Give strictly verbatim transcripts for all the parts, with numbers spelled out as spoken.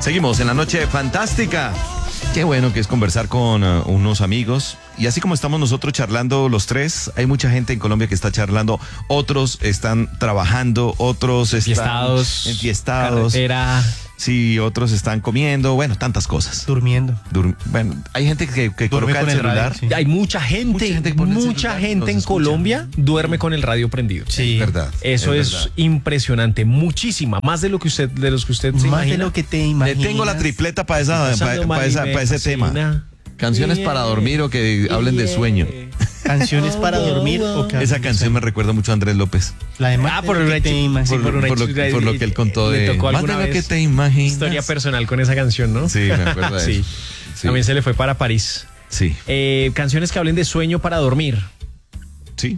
Seguimos en la noche fantástica. Qué bueno que es conversar con uh, unos amigos. Y así como estamos nosotros charlando los tres, hay mucha gente en Colombia que está charlando. Otros están trabajando, otros están Enfiestados, enfiestados. Carretera. Sí, otros están comiendo, bueno, tantas cosas. Durmiendo. Dur- bueno, hay gente que, que Duerme coloca el con el celular. radio, sí. Hay mucha gente, Mucha gente que pone el mucha celular, gente los en escucha. Colombia duerme con el radio prendido. Sí. Es verdad. Eso es, verdad. impresionante, muchísima, más de lo que usted, de los que usted se Más imagina. de lo que te Le imaginas. tengo la tripleta para esa, Pasando para mal y esa, me pa ese fascina. tema. Canciones para dormir o que hablen de sueño. Canciones para dormir o que Esa canción me recuerda mucho a Andrés López. La de Ah, más de por lo una que te chi- imaginas. sí, Por, por una por lo, chica- por lo que él contó le de tocó más alguna de lo que vez te imaginas. Historia personal con esa canción, ¿no? Sí, me acuerdo de Sí. eso. Sí. También se le fue para París. Sí, Eh, canciones que hablen de sueño para dormir. sí.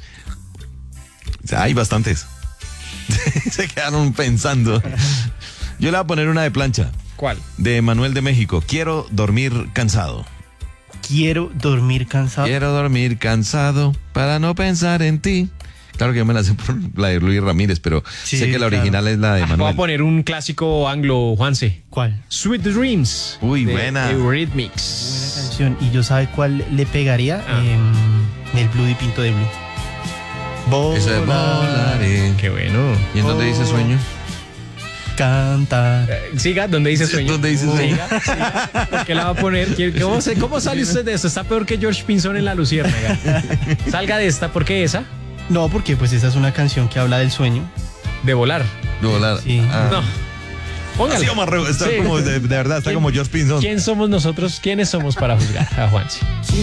O sea, hay bastantes. Se quedaron pensando. Yo le voy a poner una de plancha, ¿Cuál? de Manuel de México. Quiero dormir cansado. Quiero dormir cansado. Quiero dormir cansado para no pensar en ti. Claro que yo me la sé por la de Luis Ramírez, pero Sí, sé que la claro. original es la de Ah, voy a Manuel. poner un clásico anglo, Juanse. ¿Cuál? Sweet Dreams. Uy, de buena. Eurythmics. Buena canción. ¿Y yo sabe cuál le pegaría? Ah. Em, el Blue y Pinto de Blue. Volar, Eso de volaré. Qué bueno. ¿Y en dónde dice sueño? cantar. Eh, Siga, ¿dónde dice sueño? ¿Dónde dice sueño? Siga, siga. ¿Por qué la va a poner? ¿Quiere- ¿Cómo, se- cómo sale usted de eso? Está peor que George Pinzón en La Luciérnaga. Salga de esta. ¿Por qué esa? No, porque pues esa es una canción que habla del sueño. De volar. De volar. Sí. Ah. No. Póngala. Así como arre- está Sí. como de, de verdad, está ¿Quién- como George Pinzón. ¿Quién somos nosotros? ¿Quiénes somos para juzgar a Juanse?